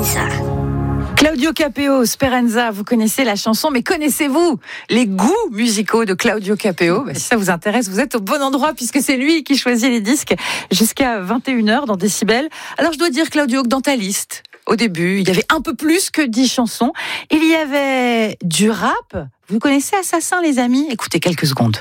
Speranza. Claudio Capeo, Speranza, vous connaissez la chanson, mais connaissez-vous les goûts musicaux de Claudio Capeo? Si ça vous intéresse, vous êtes au bon endroit puisque c'est lui qui choisit les disques jusqu'à 21h dans Décibel. Alors je dois dire, Claudio, que dans ta liste, au début, il y avait un peu plus que 10 chansons. Il y avait du rap. Vous connaissez Assassin, les amis? Écoutez quelques secondes.